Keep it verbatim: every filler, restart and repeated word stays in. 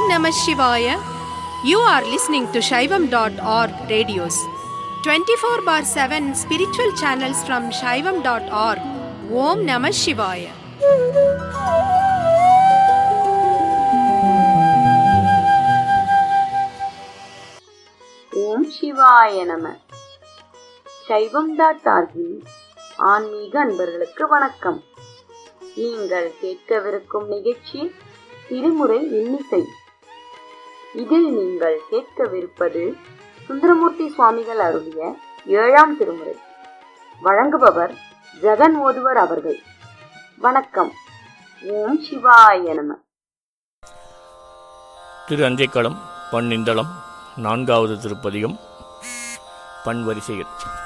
Namah Shivaya. You are listening to Shaivam dot org radios. twenty-four bar seven spiritual channels from Shaivam dot org. Om Namah Shivaya. ஓம் சிவாய நம. சைவம் dot ஆர்கின் ஆன்மீக அன்பர்களுக்கு வணக்கம். நீங்கள் கேட்கவிருக்கும் நிகழ்ச்சி திருமுறை இன்னிசை. இதில் நீங்கள் கேட்கவிருப்பது சுந்தரமூர்த்தி சுவாமிகள் அருளிய ஏழாம் திருமுறை. வழங்குபவர் ஜெகன் ஓதுவர் அவர்கள். வணக்கம். ஓம் சிவாய நம. திரு அஞ்சைக்களம் பன்னிந்தளம் நான்காவது திருப்பதிகம் பன்வரிசைகள்.